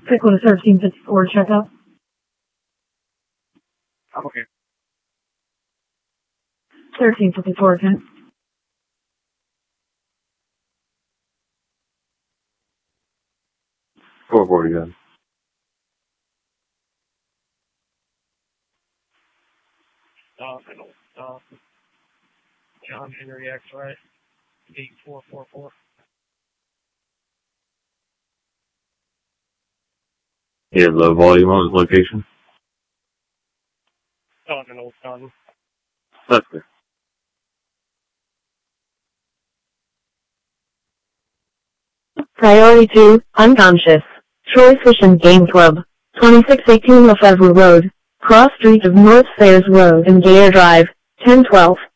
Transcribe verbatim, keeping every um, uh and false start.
Pick one to thirteen fifty-four, check out. Okay. thirteen fifty-four, Kent. four forty, then. Stop and stop. John Henry X, right? eight four four four. He had low volume on his location. Stop and old Stop. That's good. Priority two, unconscious. Troy Fish and Game Club, twenty-six eighteen Lefevre Road, cross street of North Sayers Road and Gayer Drive, ten twelve.